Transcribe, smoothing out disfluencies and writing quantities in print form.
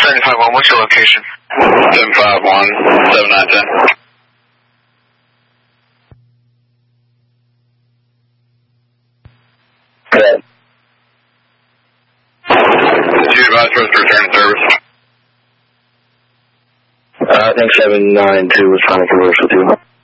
751, what's your location? 751, 7910. Good. Did you advise for us to return to service? I think 792 was trying to converse with you.